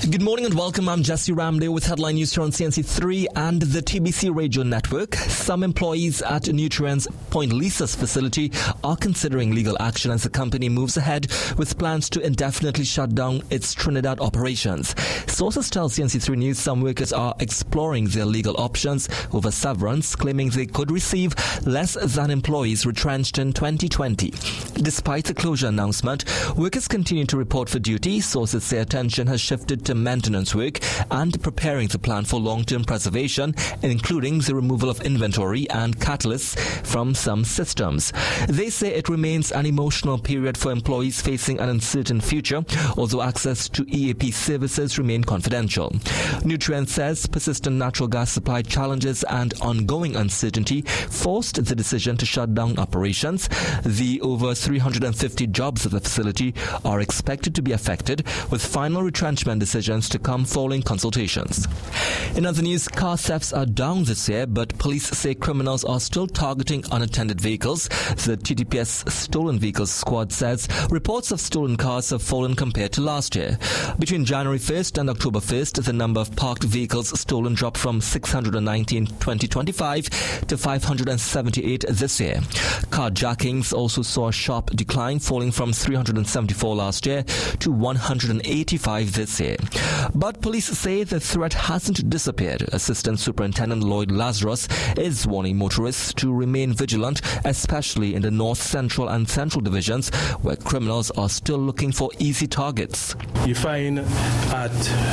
Good morning and welcome. I'm Jesse Ramdale with headline news here on CNC3 and the TBC Radio Network. Some employees at Nutrien's Point Lisa's facility are considering legal action as the company moves ahead with plans to indefinitely shut down its Trinidad operations. Sources tell CNC3 News some workers are exploring their legal options over severance, claiming they could receive less than employees retrenched in 2020. Despite the closure announcement, workers continue to report for duty. Sources say attention has shifted to maintenance work and preparing the plan for long-term preservation, including the removal of inventory and catalysts from some systems. They say it remains an emotional period for employees facing an uncertain future, although access to EAP services remain confidential. Nutrien says persistent natural gas supply challenges and ongoing uncertainty forced the decision to shut down operations. The over 350 jobs at the facility are expected to be affected, with final retrenchment decisions to come following consultations. In other news, car thefts are down this year, but police say criminals are still targeting unattended vehicles. The TTPS Stolen Vehicles Squad says reports of stolen cars have fallen compared to last year. Between January 1st and October 1st, the number of parked vehicles stolen dropped from 619 in 2025 to 578 this year. Carjackings also saw a sharp decline, falling from 374 last year to 185 this year. But police say the threat hasn't disappeared. Assistant Superintendent Lloyd Lazarus is warning motorists to remain vigilant, especially in the North Central and Central divisions, where criminals are still looking for easy targets. You find at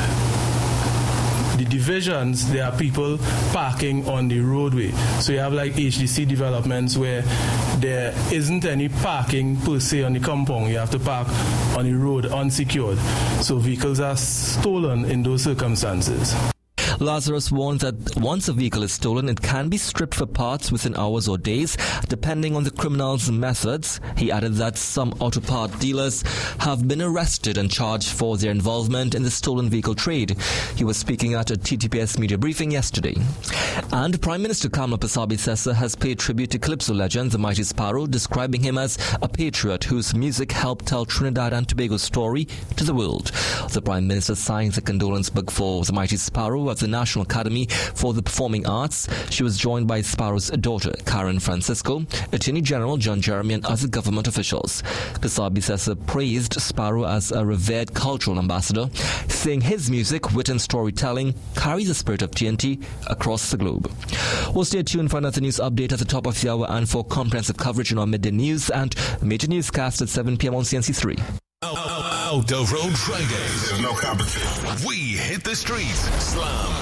the divisions, there are people parking on the roadway. So you have like HDC developments where there isn't any parking per se on the compound. You have to park on the road unsecured. So vehicles are stolen in those circumstances. Lazarus warns that once a vehicle is stolen, it can be stripped for parts within hours or days, depending on the criminal's methods. He added that some auto part dealers have been arrested and charged for their involvement in the stolen vehicle trade. He was speaking at a TTPS media briefing yesterday. And Prime Minister Kamla Persaud-Sesay has paid tribute to Calypso legend The Mighty Sparrow, describing him as a patriot whose music helped tell Trinidad and Tobago's story to the world. The Prime Minister signed the condolence book for The Mighty Sparrow at the National Academy for the Performing Arts. She was joined by Sparrow's daughter, Karen Francisco, Attorney General John Jeremy, and other government officials. Persaud-Sesay praised Sparrow as a revered cultural ambassador, saying his music, wit and storytelling carries the spirit of TNT across the globe. Well, stay tuned for another news update at the top of the hour and for comprehensive coverage in our midday news and major newscast at 7 p.m. on CNC3. Out of Road Fridays. There's no competition. We hit the streets. Slam.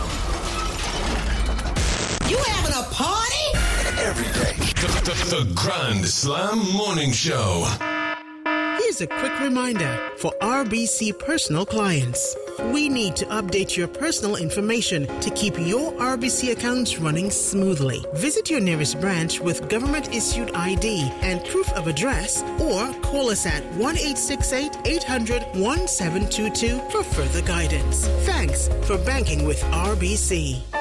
You having a party? Every day. The Grand Slam Morning Show. Here's a quick reminder for RBC personal clients. We need to update your personal information to keep your RBC accounts running smoothly. Visit your nearest branch with government-issued ID and proof of address, or call us at 1-868-800-1722 for further guidance. Thanks for banking with RBC.